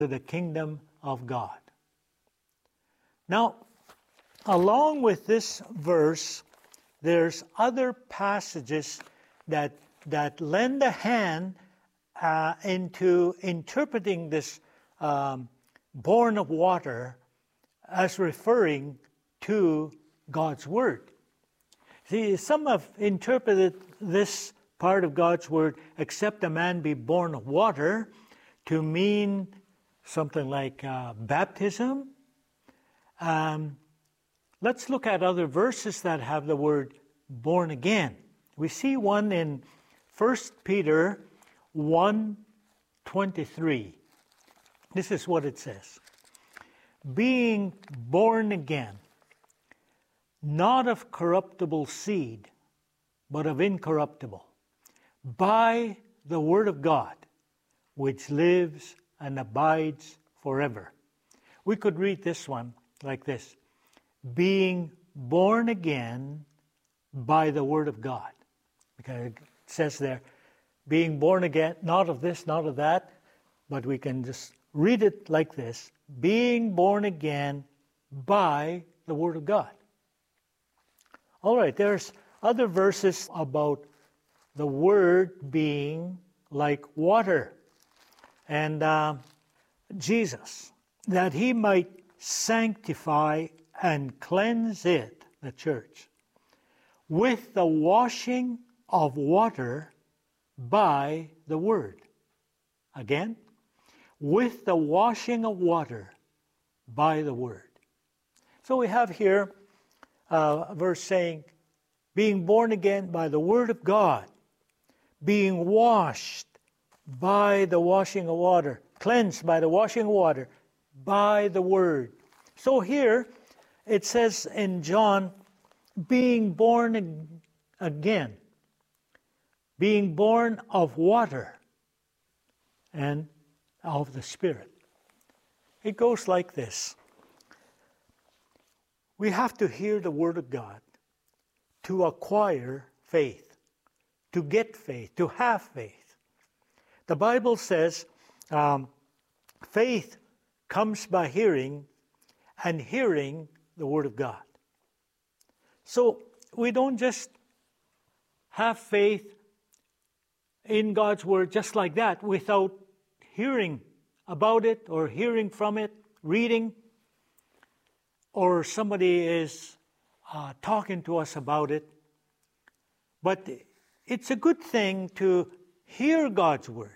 to the kingdom of God. Now, along with this verse, there's other passages that lend a hand into interpreting this born of water as referring to God's Word. See, some have interpreted this part of God's Word, except a man be born of water, to mean something like baptism. Let's look at other verses that have the word born again. We see one in 1 Peter 1:23. This is what it says. Being born again, not of corruptible seed, but of incorruptible, by the word of God, which lives and abides forever. We could read this one like this. Being born again by the word of God. Because it says there, being born again, not of this, not of that, but we can just read it like this. Being born again by the word of God. All right, there's other verses about the word being like water. And Jesus, that he might sanctify and cleanse it, the church, with the washing of water by the word. Again, with the washing of water by the word. So we have here a verse saying, being born again by the word of God, being washed by the washing of water, cleansed by the washing of water, by the word. So here it says in John, being born again, being born of water and of the Spirit. It goes like this. We have to hear the word of God to acquire faith, to get faith, to have faith. The Bible says faith comes by hearing, and hearing the word of God. So we don't just have faith in God's word just like that without hearing about it or hearing from it, reading, or somebody is talking to us about it. But it's a good thing to hear God's word.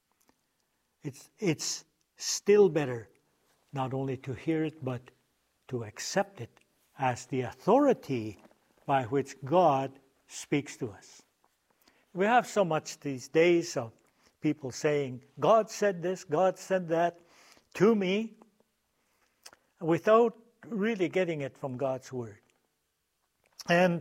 It's still better not only to hear it, but to accept it as the authority by which God speaks to us. We have so much these days of people saying, God said this, God said that to me, without really getting it from God's word. And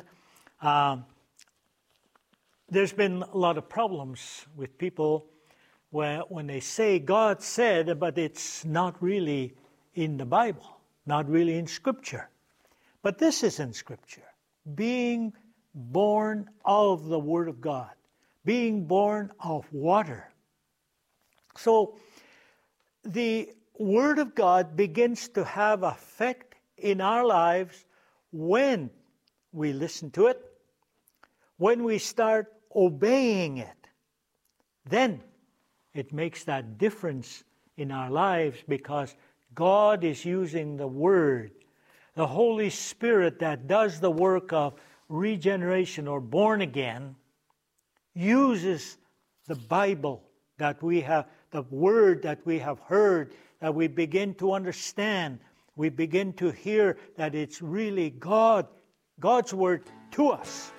there's been a lot of problems with people when they say God said, but it's not really in the Bible, not really in Scripture. But this is in Scripture. Being born of the Word of God. Being born of water. So the Word of God begins to have effect in our lives when we listen to it, when we start obeying it. Then it makes that difference in our lives because God is using the Word. The Holy Spirit that does the work of regeneration or born again uses the Bible that we have, the Word that we have heard, that we begin to understand. We begin to hear that it's really God's Word to us.